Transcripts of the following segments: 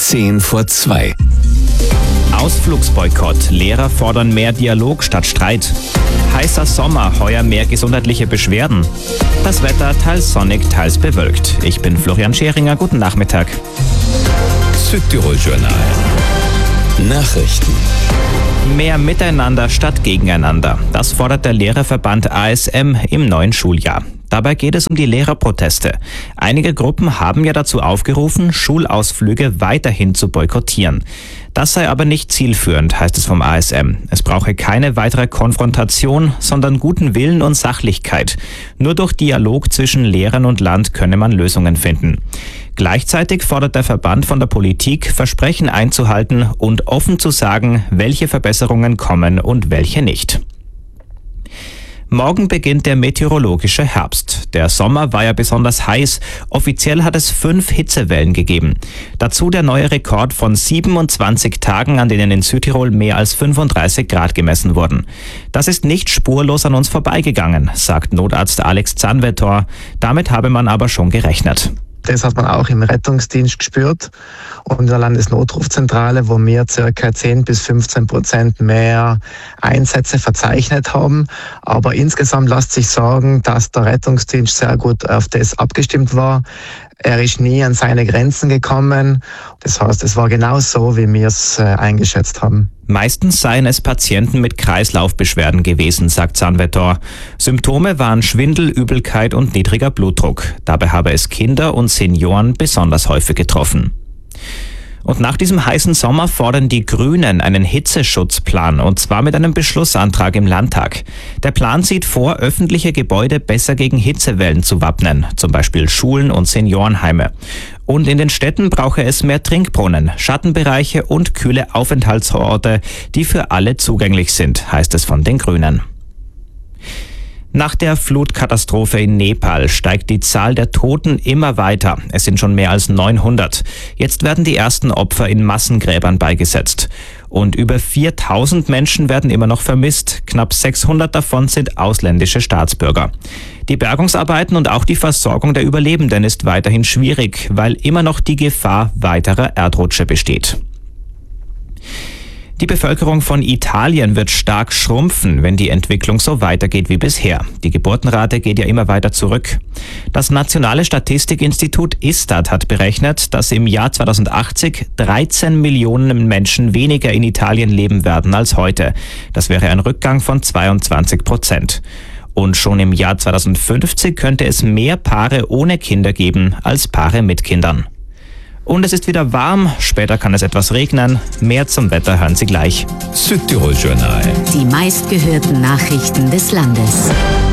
10:10. Ausflugsboykott. Lehrer fordern mehr Dialog statt Streit. Heißer Sommer, heuer mehr gesundheitliche Beschwerden. Das Wetter teils sonnig, teils bewölkt. Ich bin Florian Scheringer. Guten Nachmittag. Südtirol Journal. Nachrichten. Mehr Miteinander statt Gegeneinander. Das fordert der Lehrerverband ASM im neuen Schuljahr. Dabei geht es um die Lehrerproteste. Einige Gruppen haben ja dazu aufgerufen, Schulausflüge weiterhin zu boykottieren. Das sei aber nicht zielführend, heißt es vom ASM. Es brauche keine weitere Konfrontation, sondern guten Willen und Sachlichkeit. Nur durch Dialog zwischen Lehrern und Land könne man Lösungen finden. Gleichzeitig fordert der Verband von der Politik, Versprechen einzuhalten und offen zu sagen, welche Verbesserungen kommen und welche nicht. Morgen beginnt der meteorologische Herbst. Der Sommer war ja besonders heiß. Offiziell hat es 5 Hitzewellen gegeben. Dazu der neue Rekord von 27 Tagen, an denen in Südtirol mehr als 35 Grad gemessen wurden. Das ist nicht spurlos an uns vorbeigegangen, sagt Notarzt Alex Zanvetor. Damit habe man aber schon gerechnet. Das hat man auch im Rettungsdienst gespürt und in der Landesnotrufzentrale, wo wir ca. 10-15% mehr Einsätze verzeichnet haben. Aber insgesamt lässt sich sagen, dass der Rettungsdienst sehr gut auf das abgestimmt war. Er ist nie an seine Grenzen gekommen. Das heißt, es war genau so, wie wir es eingeschätzt haben. Meistens seien es Patienten mit Kreislaufbeschwerden gewesen, sagt Zanvetor. Symptome waren Schwindel, Übelkeit und niedriger Blutdruck. Dabei habe es Kinder und Senioren besonders häufig getroffen. Und nach diesem heißen Sommer fordern die Grünen einen Hitzeschutzplan, und zwar mit einem Beschlussantrag im Landtag. Der Plan sieht vor, öffentliche Gebäude besser gegen Hitzewellen zu wappnen, zum Beispiel Schulen und Seniorenheime. Und in den Städten brauche es mehr Trinkbrunnen, Schattenbereiche und kühle Aufenthaltsorte, die für alle zugänglich sind, heißt es von den Grünen. Nach der Flutkatastrophe in Nepal steigt die Zahl der Toten immer weiter. Es sind schon mehr als 900. Jetzt werden die ersten Opfer in Massengräbern beigesetzt. Und über 4000 Menschen werden immer noch vermisst. Knapp 600 davon sind ausländische Staatsbürger. Die Bergungsarbeiten und auch die Versorgung der Überlebenden ist weiterhin schwierig, weil immer noch die Gefahr weiterer Erdrutsche besteht. Die Bevölkerung von Italien wird stark schrumpfen, wenn die Entwicklung so weitergeht wie bisher. Die Geburtenrate geht ja immer weiter zurück. Das Nationale Statistikinstitut Istat hat berechnet, dass im Jahr 2080 13 Millionen Menschen weniger in Italien leben werden als heute. Das wäre ein Rückgang von 22%. Und schon im Jahr 2050 könnte es mehr Paare ohne Kinder geben als Paare mit Kindern. Und es ist wieder warm, später kann es etwas regnen. Mehr zum Wetter hören Sie gleich. Südtirol Journal. Die meistgehörten Nachrichten des Landes.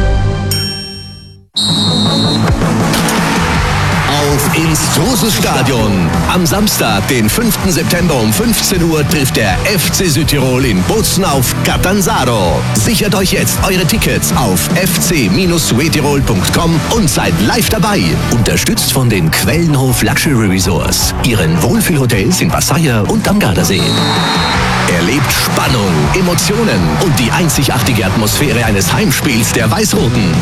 Auf ins Trosel-Stadion. Am Samstag, den 5. September um 15 Uhr trifft der FC Südtirol in Bozen auf Catanzaro. Sichert euch jetzt eure Tickets auf fc-suetirol.com und seid live dabei. Unterstützt von den Quellenhof Luxury Resorts, ihren Wohlfühlhotels in Wassaia und am Gardasee. Erlebt Spannung, Emotionen und die einzigartige Atmosphäre eines Heimspiels der Weiß-Roten.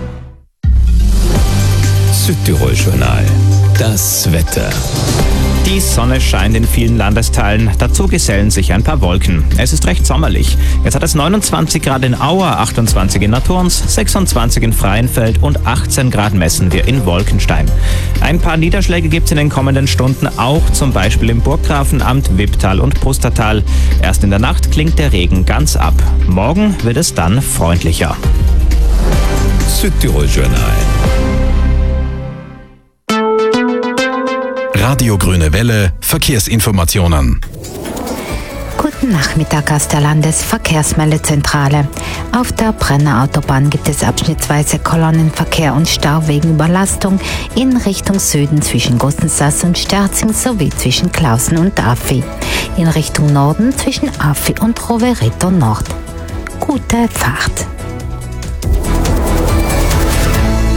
Südtirol Journal. Das Wetter. Die Sonne scheint in vielen Landesteilen, dazu gesellen sich ein paar Wolken. Es ist recht sommerlich. Jetzt hat es 29 Grad in Auer, 28 in Naturns, 26 in Freienfeld und 18 Grad messen wir in Wolkenstein. Ein paar Niederschläge gibt es in den kommenden Stunden auch, zum Beispiel im Burggrafenamt, Wipptal und Pustertal. Erst in der Nacht klingt der Regen ganz ab. Morgen wird es dann freundlicher. Südtirol Journal. Radio Grüne Welle, Verkehrsinformationen. Guten Nachmittag aus der Landesverkehrsmeldezentrale. Auf der Brenner Autobahn gibt es abschnittsweise Kolonnenverkehr und Stau wegen Überlastung in Richtung Süden zwischen Gossensass und Sterzing sowie zwischen Klausen und Affi. In Richtung Norden zwischen Affi und Rovereto Nord. Gute Fahrt!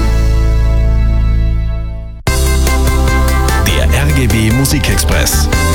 RGW Musikexpress.